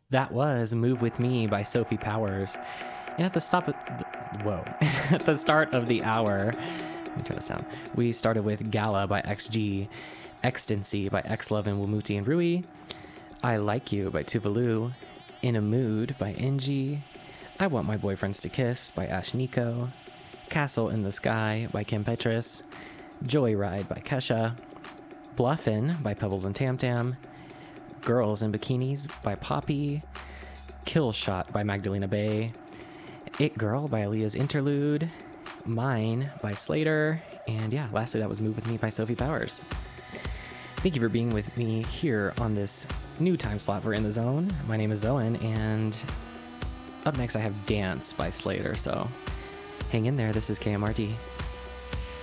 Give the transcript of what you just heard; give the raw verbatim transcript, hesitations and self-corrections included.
That was Move With Me by Sophie Powers. And at the stop of the, whoa, at the start of the hour, let me turn this down. We started with Gala by X G, Extancy by X-Love and Wamuti and Rui, I Like You by Tuvalu, In a Mood by Inji, I Want My Boyfriends to Kiss by Ash Nico, Castle in the Sky by Kim Petras, Joyride by Kesha, Bluffin' by Pebbles and Tam Tam, Girls in Bikinis by Poppy, Kill Shot by Magdalena Bay, It Girl by Aaliyah's Interlude, Mine by Slater, and yeah, lastly that was Move With Me by Sophie Powers. Thank you for being with me here on this new time slot for In the Zone. My name is Zoen, and up next I have Dance by Slater, so hang in there. This is K M R T.